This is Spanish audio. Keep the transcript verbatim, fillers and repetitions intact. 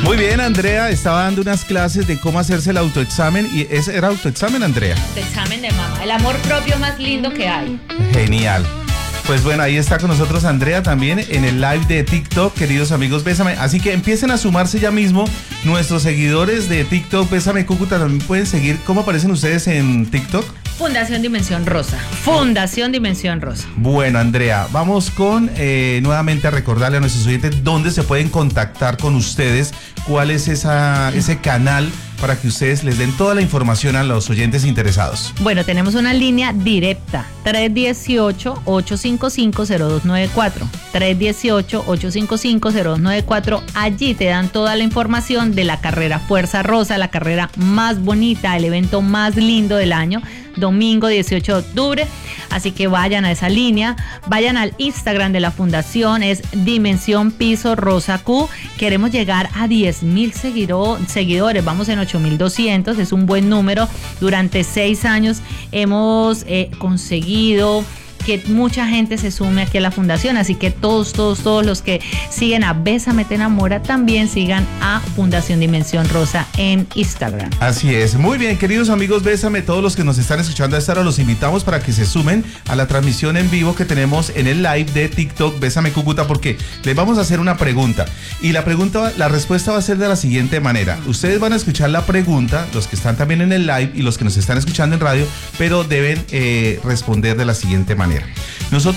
Muy bien, Andrea estaba dando unas clases de cómo hacerse el autoexamen. ¿Y ese era autoexamen, Andrea? Autoexamen de mamá, el amor propio más lindo que hay. Genial. Pues bueno, ahí está con nosotros Andrea también en el live de TikTok, queridos amigos Bésame. Así que empiecen a sumarse ya mismo. Nuestros seguidores de TikTok, Bésame Cúcuta, también pueden seguir. ¿Cómo aparecen ustedes en TikTok? Fundación Dimensión Rosa. Fundación Dimensión Rosa. Bueno, Andrea, vamos con eh, nuevamente a recordarle a nuestros oyentes dónde se pueden contactar con ustedes, cuál es esa, ese canal para que ustedes les den toda la información a los oyentes interesados. Bueno, tenemos una línea directa, tres uno ocho, ocho cinco cinco, cero dos nueve cuatro, tres uno ocho, ocho cinco cinco, cero dos nueve cuatro. Allí te dan toda la información de la carrera Fuerza Rosa, la carrera más bonita, el evento más lindo del año, domingo dieciocho de octubre. Así que vayan a esa línea, vayan al Instagram de la fundación, es Dimensión Piso Rosa Q. Queremos llegar a diez mil seguidores, vamos en ocho mil doscientos, es un buen número. Durante seis años hemos eh, conseguido que mucha gente se sume aquí a la fundación, así que todos, todos, todos los que siguen a Bésame Te Enamora también sigan a Fundación Dimensión Rosa en Instagram. Así es, muy bien, queridos amigos Bésame, todos los que nos están escuchando a esta hora, los invitamos para que se sumen a la transmisión en vivo que tenemos en el live de TikTok Bésame Cúcuta, porque les vamos a hacer una pregunta, y la pregunta, la respuesta va a ser de la siguiente manera. Ustedes van a escuchar la pregunta, los que están también en el live y los que nos están escuchando en radio, pero deben eh, responder de la siguiente manera. Nosotros